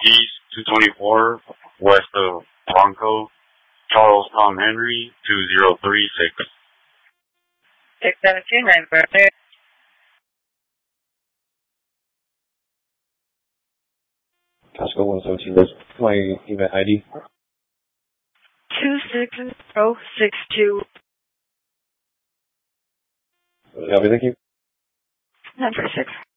East 224, west of Bronco, Charles Tom Henry 2036. 617, 9 birthday. Costco 117, that's my event ID. 26062. Copy, thank you. 946.